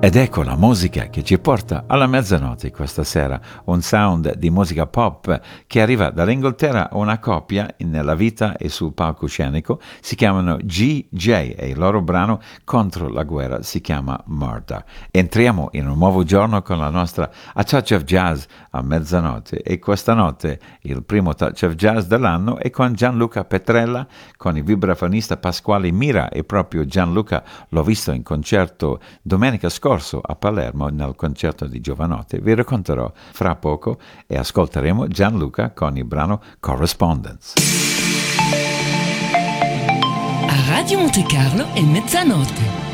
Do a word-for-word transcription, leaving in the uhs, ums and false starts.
Ed ecco la musica che ci porta alla mezzanotte questa sera, un sound di musica pop che arriva dall'Inghilterra, una coppia nella vita e sul palcoscenico, si chiamano G J e il loro brano contro la guerra si chiama Murder. Entriamo in un nuovo giorno con la nostra A Touch of Jazz a mezzanotte e questa notte il primo Touch of Jazz dell'anno è con Gianluca Petrella, con il vibrafonista Pasquale Mira e proprio Gianluca l'ho visto in concerto domenica scorsa a Palermo nel concerto di Giovanotti. Vi racconterò fra poco e ascolteremo Gianluca con il brano Correspondence. A Radio Monte Carlo è mezzanotte.